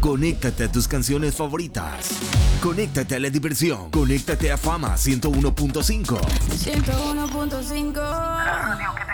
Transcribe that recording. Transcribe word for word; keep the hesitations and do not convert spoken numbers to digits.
Conéctate a tus canciones favoritas. Conéctate a la diversión. Conéctate a Fama ciento uno punto cinco. ciento uno punto cinco. La radio que te